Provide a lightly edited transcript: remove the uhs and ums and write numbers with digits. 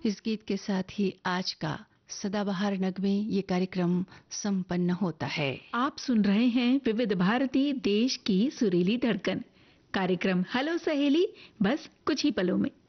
इस गीत के साथ ही आज का सदाबहार नगमे ये कार्यक्रम संपन्न होता है। आप सुन रहे हैं विविध भारती देश की सुरीली धड़कन। कार्यक्रम हेलो सहेली बस कुछ ही पलों में।